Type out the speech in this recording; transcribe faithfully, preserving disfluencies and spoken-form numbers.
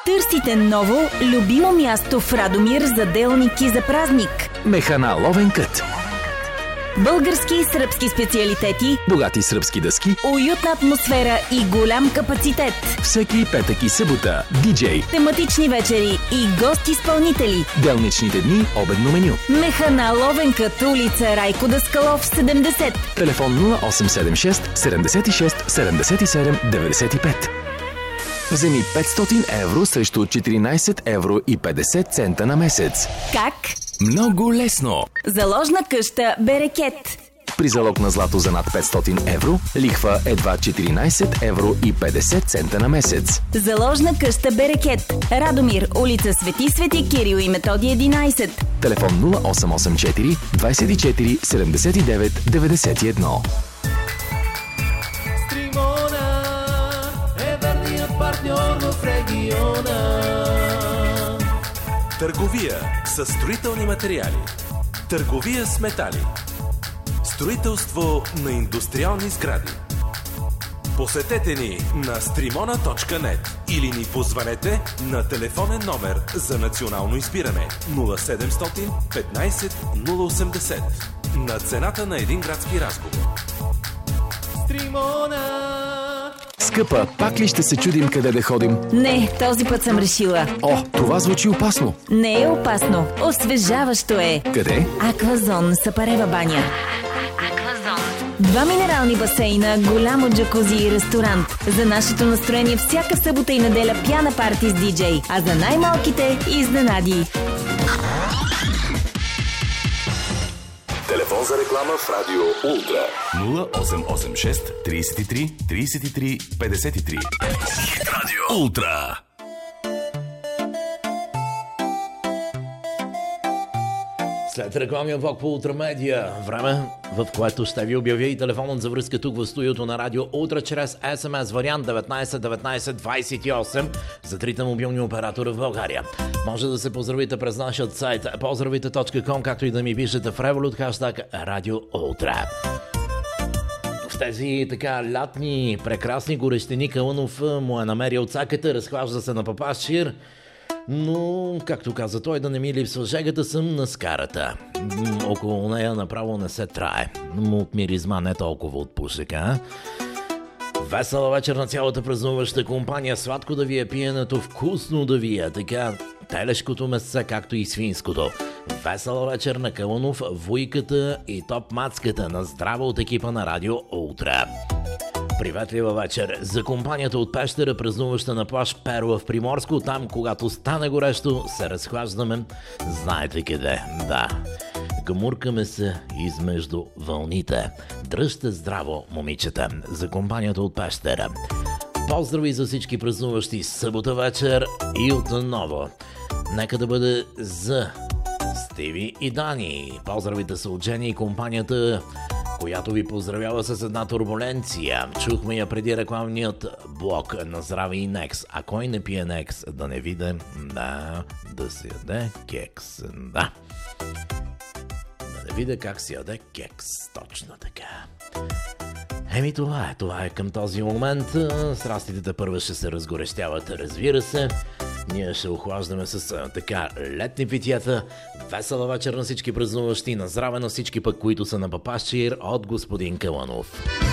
Търсите ново, любимо място в Радомир за делник и за празник. Механа Ловен кът. Български и сръбски специалитети, богати сръбски дъски, уютна атмосфера и голям капацитет. Всеки петък и събота диджей, тематични вечери и гост-изпълнители. Делничните дни обедно меню. Механа Ловен кът, улица Райко Даскалов, седемдесет. Телефон нула осем седем шест седемдесет и шест седемдесет и седем деветдесет и пет. Вземи петстотин евро срещу четиринайсет евро и петдесет цента на месец. Как? Много лесно! Заложна къща Берекет. При залог на злато за над петстотин евро, лихва едва четиринайсет евро и петдесет цента на месец. Заложна къща Берекет. Радомир, улица Свети Свети Кирил и Методий единайсет. Телефон нула осем осем четири двайсет и четири седемдесет и девет деветдесет и едно. Стримона е верният партньор в региона. Търговия с строителни материали. Търговия с метали. Строителство на индустриални сгради. Посетете ни на стримона точка нет или ни позванете на телефонен номер за национално избиране нула седемстотин петнайсет нула осемдесет на цената на един градски разговор. Стримона! Скъпа, пак ли ще се чудим къде да ходим? Не, този път съм решила. О, това звучи опасно. Не е опасно. Освежаващо е. Къде? Аквазон, Сапарева баня. Аквазон. Два минерални басейна, голямо джакузи и ресторант. За нашето настроение всяка събота и неделя пяна парти с диджей. А за най-малките изненади. Телефон за реклама в Радио Ултра нула осем осем шест трийсет и три трийсет и три петдесет и три. Радио Ултра. След рекламния влог по Ултрамедия, време, в което ще ви обявя и телефонът за връзка тук в студиото на Радио Ултра чрез ес ем ес вариант деветнайсет деветнайсет двайсет и осем за трите мобилни оператора в България. Може да се поздравите през нашия сайт поздравите точка ком, както и да ми пишете в Revolut хаштаг Радио Ултра. В тези така лятни, прекрасни горещини Кълънов му е намерил цаката, разхлажда се на папашир. Но, както каза той, да не ми липсва жегата, съм на скарата. М- около нея направо не се трае. Но от миризма не толкова от пушека. Весела вечер на цялата празнуваща компания. Сладко да ви е пиенето, вкусно да ви е. Така, телешкото месце, както и свинското. Весела вечер на Кълънов, вуйката и топ мацката. На здраво от екипа на Радио Ултра. Приветлива вечер за компанията от Пещера, празнуваща на плаж Перла в Приморско. Там, когато стане горещо, се разхлаждаме. Знаете къде, да. Гмуркаме се измежду вълните. Дръжте здраво, момичета, за компанията от Пещера. Поздрави за всички празнуващи събота вечер и отново. Нека да бъде за Стиви и Дани. Поздравите са от Жени и компанията, която ви поздравява с една турбуленция. Чухме я преди рекламният блок на Здраве и Некс. А кой не пие Некс, да не виде, да, да си яде кекс. Да. Да не виде как си яде кекс. Точно така. Еми това е, това е към този момент. Страстите първо ще се разгорещяват, разбира се. Ние ще охлаждаме с а, така летни питията. Весела вечер на всички празнуващи, на здраве на всички пък, които са на папашчир от господин Кълънов.